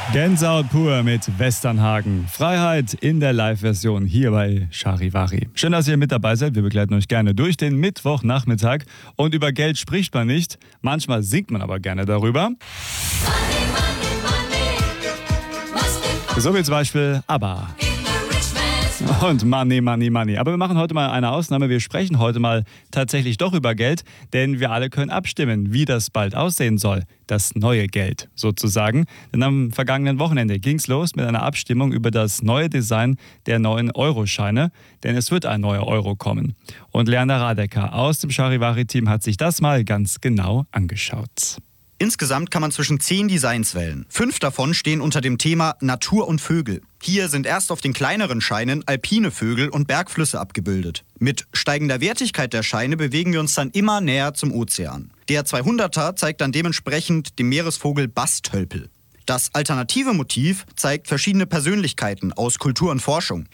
Gänsehaut pur mit Westernhagen. Freiheit in der Live-Version hier bei Charivari. Schön, dass ihr mit dabei seid. Wir begleiten euch gerne durch den Mittwochnachmittag. Und über Geld spricht man nicht. Manchmal singt man aber gerne darüber. So wie zum Beispiel ABBA. Und Money, Money, Money. Aber wir machen heute mal eine Ausnahme. Wir sprechen heute mal tatsächlich doch über Geld, denn wir alle können abstimmen, wie das bald aussehen soll. Das neue Geld sozusagen. Denn am vergangenen Wochenende ging es los mit einer Abstimmung über das neue Design der neuen Euroscheine. Denn es wird ein neuer Euro kommen. Und Leander Radecker aus dem Charivari-Team hat sich das mal ganz genau angeschaut. Insgesamt kann man zwischen 10 Designs wählen. 5 davon stehen unter dem Thema Natur und Vögel. Hier sind erst auf den kleineren Scheinen alpine Vögel und Bergflüsse abgebildet. Mit steigender Wertigkeit der Scheine bewegen wir uns dann immer näher zum Ozean. Der 200er zeigt dann dementsprechend den Meeresvogel Bastölpel. Das alternative Motiv zeigt verschiedene Persönlichkeiten aus Kultur und Forschung.